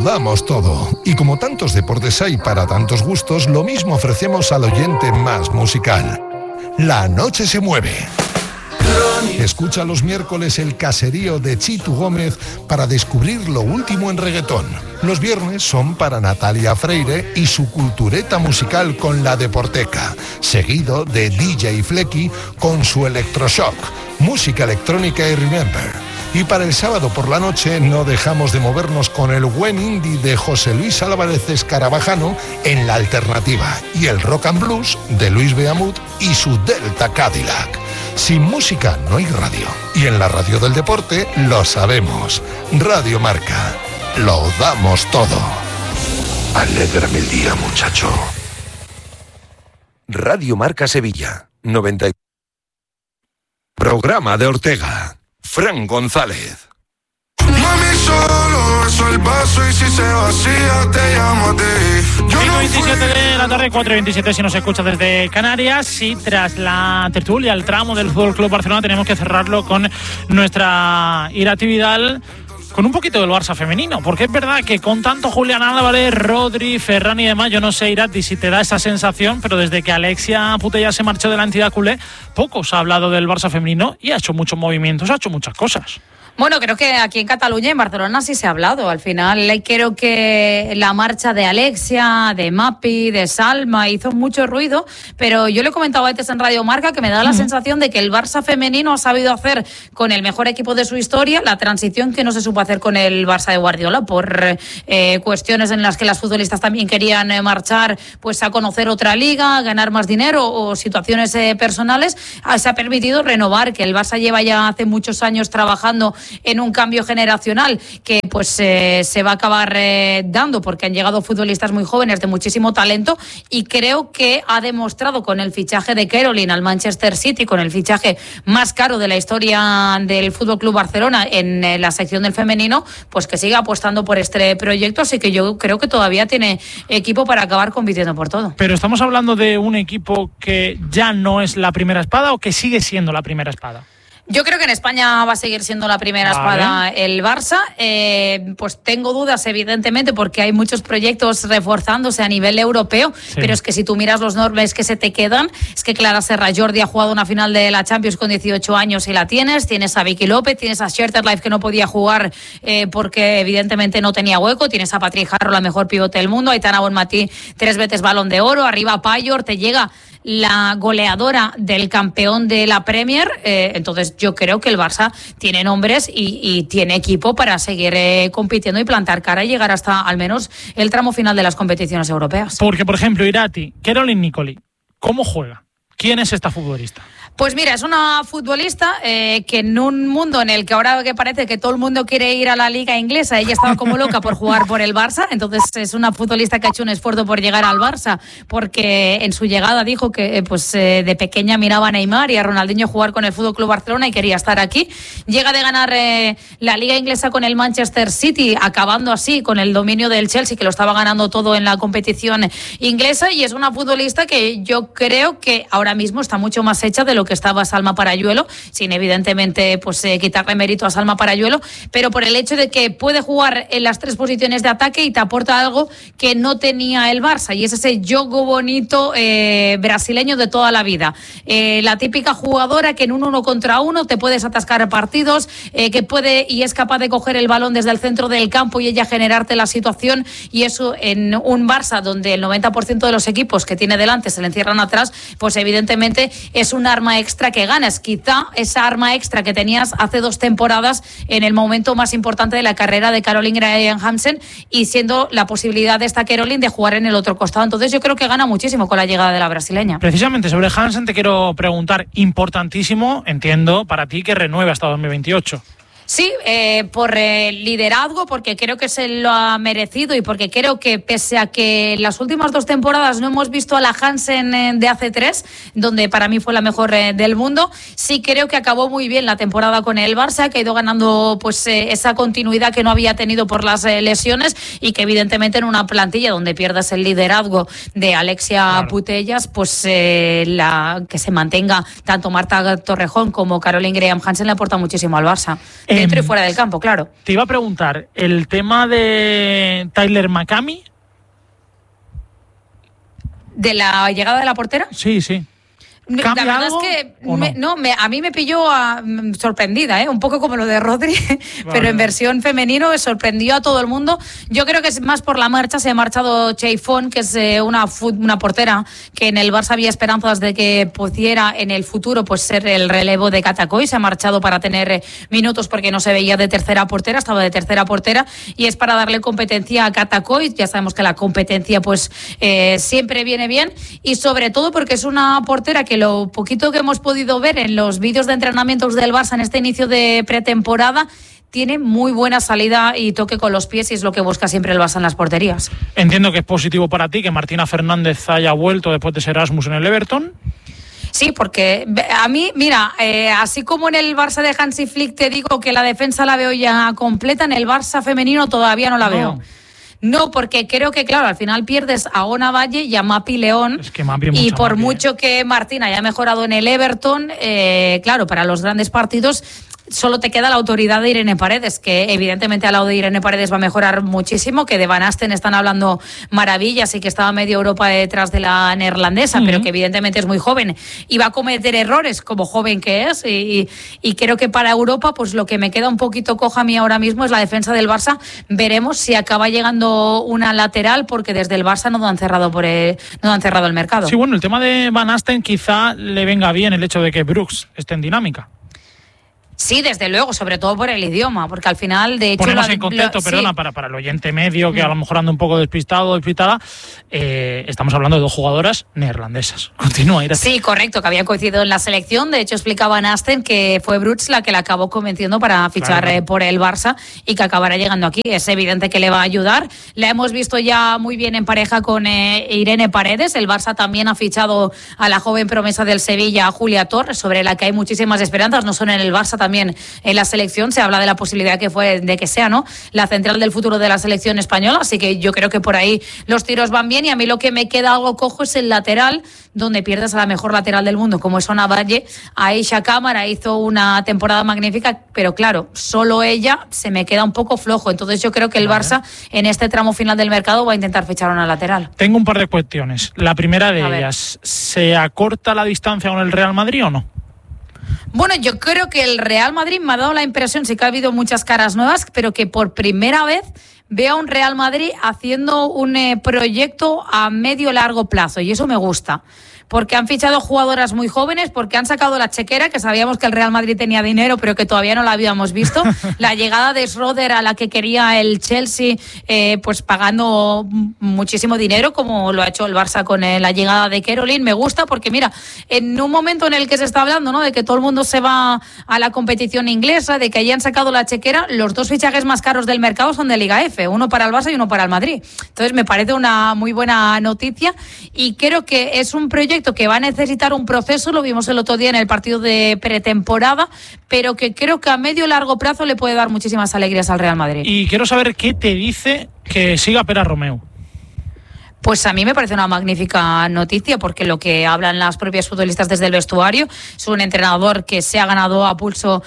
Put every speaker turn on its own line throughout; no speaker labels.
damos todo. Y como tantos deportes hay para tantos gustos, lo mismo ofrecemos al oyente más musical. La noche se mueve. Escucha los miércoles el caserío de Chitu Gómez para descubrir lo último en reggaetón. Los viernes son para Natalia Freire y su cultureta musical con La Deporteca, seguido de DJ Flecky con su electroshock, música electrónica y remember. Y para el sábado por la noche no dejamos de movernos con el buen indie de José Luis Álvarez Escarabajano en La Alternativa y el rock and blues de Luis Beamut y su Delta Cadillac. Sin música no hay radio. Y en la radio del deporte lo sabemos. Radio Marca. Lo damos todo. Alégrame el día, muchacho. Radio Marca Sevilla. 90. Programa de Ortega. Fran González.
Mami, solo beso el vaso y si se vacía te llamo a ti.
27 de la tarde, 4:27 si nos escucha desde Canarias. Y tras la tertulia, el tramo del Fútbol Club Barcelona, tenemos que cerrarlo con nuestra Irati Vidal, con un poquito del Barça femenino, porque es verdad que con tanto Julián Álvarez, Rodri, Ferran y demás, yo no sé, Irati, si te da esa sensación, pero desde que Alexia Putellas se marchó de la entidad culé, poco se ha hablado del Barça femenino y ha hecho muchos movimientos, ha hecho muchas cosas.
Bueno, creo que aquí en Cataluña y en Barcelona sí se ha hablado. Al final creo que la marcha de Alexia, de Mapi, de Salma hizo mucho ruido, pero yo le he comentado antes en Radio Marca que me da la sensación de que el Barça femenino ha sabido hacer con el mejor equipo de su historia la transición que no se supo hacer con el Barça de Guardiola por cuestiones en las que las futbolistas también querían marchar pues a conocer otra liga, ganar más dinero o situaciones personales. Se ha permitido renovar, que el Barça lleva ya hace muchos años trabajando en un cambio generacional que pues se va a acabar dando, porque han llegado futbolistas muy jóvenes de muchísimo talento, y creo que ha demostrado con el fichaje de Caroline al Manchester City, con el fichaje más caro de la historia del Fútbol Club Barcelona en la sección del femenino, pues que siga apostando por este proyecto, así que yo creo que todavía tiene equipo para acabar compitiendo por todo.
Pero estamos hablando de un equipo que ya no es la primera espada o que sigue siendo la primera espada.
Yo creo que en España va a seguir siendo la primera espada el Barça. Pues tengo dudas, evidentemente, porque hay muchos proyectos reforzándose a nivel europeo, pero es que si tú miras los nombres que se te quedan, es que Clara Serra Jordi ha jugado una final de la Champions con 18 años y la tienes a Vicky López, tienes a Scherterlife que no podía jugar porque evidentemente no tenía hueco, tienes a Patrick Harrow, la mejor pivote del mundo, Aitana Bonmatí, 3 veces Balón de Oro, arriba Payor, te llega la goleadora del campeón de la Premier, entonces yo creo que el Barça tiene nombres y tiene equipo para seguir compitiendo y plantar cara y llegar hasta al menos el tramo final de las competiciones europeas.
Porque, por ejemplo, Irati, Caroline Nicoli, ¿cómo juega? ¿Quién es esta futbolista?
Pues mira, es una futbolista que en un mundo en el que ahora que parece que todo el mundo quiere ir a la liga inglesa, ella estaba como loca por jugar por el Barça, entonces es una futbolista que ha hecho un esfuerzo por llegar al Barça, porque en su llegada dijo que pues de pequeña miraba a Neymar y a Ronaldinho jugar con el Fútbol Club Barcelona y quería estar aquí. Llega de ganar la liga inglesa con el Manchester City, acabando así con el dominio del Chelsea, que lo estaba ganando todo en la competición inglesa, y es una futbolista que yo creo que ahora mismo está mucho más hecha de lo que estaba Salma Parayuelo, sin evidentemente pues quitarle mérito a Salma Parayuelo, pero por el hecho de que puede jugar en las 3 posiciones de ataque y te aporta algo que no tenía el Barça, y es ese juego bonito brasileño de toda la vida. La típica jugadora que en un 1 contra 1 te puedes atascar partidos, que puede y es capaz de coger el balón desde el centro del campo y ella generarte la situación, y eso en un Barça donde el 90% de los equipos que tiene delante se le encierran atrás, pues evidentemente es un arma extra que ganas, quizá esa arma extra que tenías hace 2 temporadas en el momento más importante de la carrera de Caroline Graham Hansen, y siendo la posibilidad de esta Caroline de jugar en el otro costado. Entonces yo creo que gana muchísimo con la llegada de la brasileña.
Precisamente sobre Hansen te quiero preguntar, importantísimo, entiendo, para ti que renueve hasta 2028.
Sí, por liderazgo, porque creo que se lo ha merecido y porque creo que pese a que las últimas 2 temporadas no hemos visto a la Hansen de hace 3, donde para mí fue la mejor del mundo, sí creo que acabó muy bien la temporada con el Barça, que ha ido ganando pues esa continuidad que no había tenido por las lesiones, y que evidentemente en una plantilla donde pierdas el liderazgo de Alexia Putellas, pues que se mantenga tanto Marta Torrejón como Caroline Graham Hansen le aporta muchísimo al Barça. dentro y fuera del campo, claro.
Te iba a preguntar, el tema de Tyler McCamey.
¿De la llegada de la portera?
Sí.
La verdad es que a mí me pilló sorprendida, un poco como lo de Rodri, pero en versión femenino sorprendió a todo el mundo. Yo creo que es más por la marcha. Se ha marchado Cheifón, que es una portera que en el Barça había esperanzas de que pudiera en el futuro pues ser el relevo de Catacoy. Se ha marchado para tener minutos porque no se veía de tercera portera, estaba de tercera portera, y es para darle competencia a Catacoy. Ya sabemos que la competencia pues siempre viene bien, y sobre todo porque es una portera que lo poquito que hemos podido ver en los vídeos de entrenamientos del Barça en este inicio de pretemporada, tiene muy buena salida y toque con los pies, y es lo que busca siempre el Barça en las porterías.
Entiendo que es positivo para ti que Martina Fernández haya vuelto después de ser Erasmus en el Everton.
Sí, porque a mí, mira, así como en el Barça de Hansi Flick te digo que la defensa la veo ya completa, en el Barça femenino todavía no la veo. No, porque creo que, claro, al final pierdes a Ona Valle y a Mapi León.
Es que Mapi
y por mucho que Martina haya mejorado en el Everton, claro, para los grandes partidos solo te queda la autoridad de Irene Paredes, que evidentemente al lado de Irene Paredes va a mejorar muchísimo, que de Van Asten están hablando maravillas y que estaba medio Europa detrás de la neerlandesa, pero que evidentemente es muy joven y va a cometer errores como joven que es, y creo que para Europa pues lo que me queda un poquito coja a mí ahora mismo es la defensa del Barça. Veremos si acaba llegando una lateral, porque desde el Barça no han cerrado el mercado.
Sí, bueno, el tema de Van Asten quizá le venga bien el hecho de que Brooks esté en dinámica.
Sí, desde luego, sobre todo por el idioma, porque al final, de hecho...
Ponemos en contexto, perdona, para el oyente medio, que a lo mejor anda un poco despistada, estamos hablando de dos jugadoras neerlandesas. Continúa, Ira.
Sí, correcto, que habían coincidido en la selección. De hecho, explicaba Asten que fue Brooks la que la acabó convenciendo para fichar por el Barça y que acabará llegando aquí. Es evidente que le va a ayudar. La hemos visto ya muy bien en pareja con Irene Paredes. El Barça también ha fichado a la joven promesa del Sevilla, Julia Torres, sobre la que hay muchísimas esperanzas, no solo en el Barça, también en la selección. Se habla de la posibilidad de que sea, ¿no?, la central del futuro de la selección española, así que yo creo que por ahí los tiros van bien. Y a mí lo que me queda algo cojo es el lateral, donde pierdes a la mejor lateral del mundo como es Ona Valle. Aisha Cámara hizo una temporada magnífica, pero claro, solo ella se me queda un poco flojo, entonces yo creo que el Barça en este tramo final del mercado va a intentar fichar una lateral.
Tengo un par de cuestiones. La primera de ellas, ¿se acorta la distancia con el Real Madrid o no?
Bueno, yo creo que el Real Madrid me ha dado la impresión, sí que ha habido muchas caras nuevas, pero que por primera vez veo a un Real Madrid haciendo un proyecto a medio largo plazo, y eso me gusta. Porque han fichado jugadoras muy jóvenes, porque han sacado la chequera, que sabíamos que el Real Madrid tenía dinero, pero que todavía no la habíamos visto. La llegada de Schroeder, a la que quería el Chelsea, pues pagando muchísimo dinero, como lo ha hecho el Barça con la llegada de Caroline. Me gusta porque, mira, en un momento en el que se está hablando, ¿no?, de que todo el mundo se va a la competición inglesa, de que hayan sacado la chequera, los dos fichajes más caros del mercado son de Liga F, uno para el Barça y uno para el Madrid. Entonces me parece una muy buena noticia, y creo que es un proyecto que va a necesitar un proceso, lo vimos el otro día en el partido de pretemporada, pero que creo que a medio y largo plazo le puede dar muchísimas alegrías al Real Madrid.
Y quiero saber qué te dice que siga Pere Romeu.
Pues a mí me parece una magnífica noticia, porque lo que hablan las propias futbolistas desde el vestuario es un entrenador que se ha ganado a pulso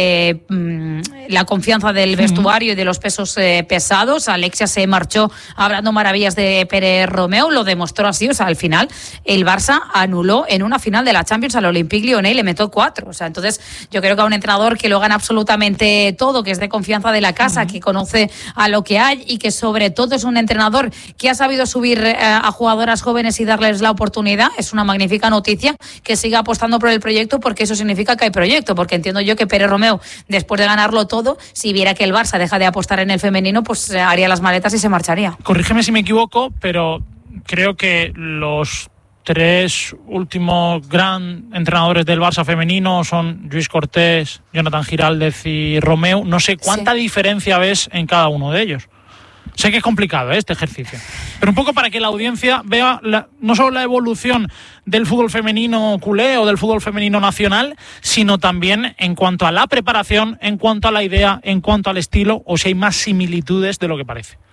la confianza del vestuario y de los pesos pesados. Alexia se marchó hablando maravillas de Pere Romeu, lo demostró así. O sea, al final el Barça anuló en una final de la Champions al Olympique Lyonnais y le metió 4. O sea, entonces yo creo que a un entrenador que lo gana absolutamente todo, que es de confianza de la casa, que conoce a lo que hay, y que sobre todo es un entrenador que ha sabido subir a jugadoras jóvenes y darles la oportunidad, es una magnífica noticia. Que siga apostando por el proyecto, porque eso significa que hay proyecto, porque entiendo yo que Pere Romeu, después de ganarlo todo, si viera que el Barça deja de apostar en el femenino, pues haría las maletas y se marcharía.
Corrígeme si me equivoco, pero creo que los 3 últimos gran entrenadores del Barça femenino son Lluís Cortés, Jonathan Giraldez y Romeu. No sé cuánta diferencia ves en cada uno de ellos. Sé que es complicado este ejercicio, pero un poco para que la audiencia vea no solo la evolución del fútbol femenino culé o del fútbol femenino nacional, sino también en cuanto a la preparación, en cuanto a la idea, en cuanto al estilo, o si hay más similitudes de lo que parece.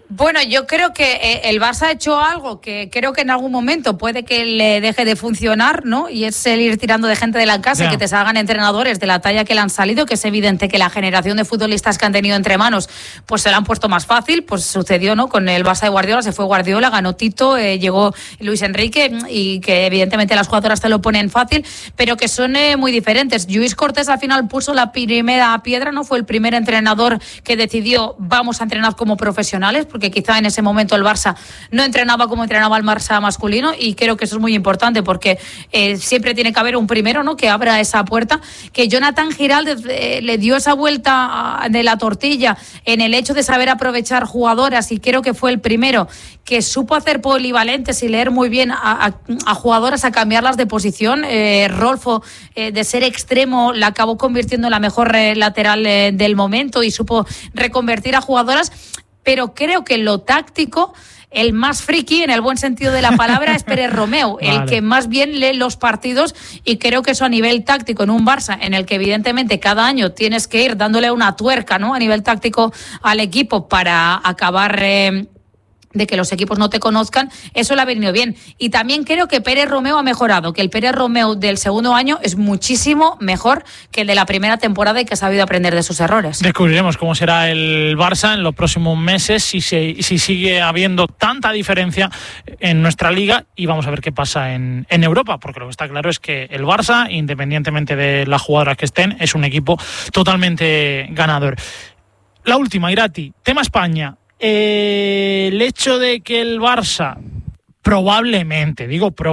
Bueno, yo creo que el Barça ha hecho algo que creo que en algún momento puede que le deje de funcionar, ¿no? Y es el ir tirando de gente de la casa, que te salgan entrenadores de la talla que le han salido, que es evidente que la generación de futbolistas que han tenido entre manos, pues se la han puesto más fácil. Pues sucedió, ¿no? Con el Barça de Guardiola, se fue Guardiola, ganó Tito, llegó Luis Enrique, y que evidentemente las jugadoras te lo ponen fácil, pero que son muy diferentes. Lluís Cortés al final puso la primera piedra, ¿no? Fue el primer entrenador que decidió, vamos a entrenar como profesionales, porque quizá en ese momento el Barça no entrenaba como entrenaba el Barça masculino, y creo que eso es muy importante porque siempre tiene que haber un primero, ¿no? Que abra esa puerta, que Jonathan Giraldez le dio esa vuelta de la tortilla en el hecho de saber aprovechar jugadoras, y creo que fue el primero que supo hacer polivalentes y leer muy bien a jugadoras, a cambiarlas de posición. Rolfo, de ser extremo, la acabó convirtiendo en la mejor lateral del momento, y supo reconvertir a jugadoras. Pero creo que lo táctico, el más friki, en el buen sentido de la palabra, es Pérez Romeu, vale. El que más bien lee los partidos, y creo que eso a nivel táctico en un Barça en el que evidentemente cada año tienes que ir dándole una tuerca, ¿no? A nivel táctico al equipo para acabar de que los equipos no te conozcan, eso le ha venido bien. Y también creo que Pérez Romeu ha mejorado, que el Pérez Romeu del segundo año es muchísimo mejor que el de la primera temporada, y que ha sabido aprender de sus errores.
Descubriremos cómo será el Barça en los próximos meses, si sigue habiendo tanta diferencia en nuestra liga, y vamos a ver qué pasa en Europa, porque lo que está claro es que el Barça, independientemente de las jugadoras que estén, es un equipo totalmente ganador. La última, Irati, tema España. El hecho de que el Barça probablemente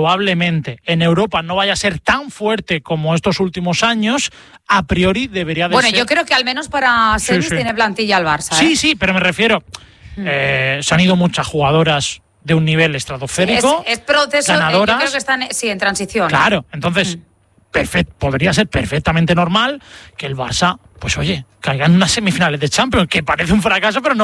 en Europa no vaya a ser tan fuerte como estos últimos años, a priori debería de ser...
Bueno, yo creo que al menos para semis tiene plantilla el Barça.
Sí, pero me refiero, se han ido muchas jugadoras de un nivel estratosférico,
es proceso,
ganadoras.
Yo creo que están en transición.
Claro, entonces podría ser perfectamente normal que el Barça, pues oye, caiga en unas semifinales de Champions, que parece un fracaso, pero no